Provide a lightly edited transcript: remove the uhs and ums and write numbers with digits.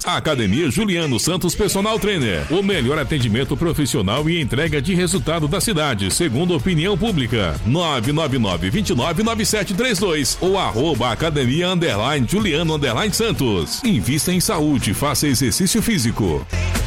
Academia Juliano Santos Personal Trainer. O melhor atendimento profissional e entrega de resultado da cidade, segundo a opinião pública. 999-299732 ou @academia_Juliano_Santos. Invista em saúde, faça exercício físico.